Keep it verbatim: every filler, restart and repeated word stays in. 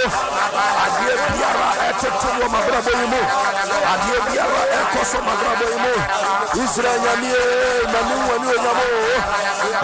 adie biara eteto wo mabrabo yimu adie biara ekoso mabrabo yimu Israel nyamie na ni wani onyamo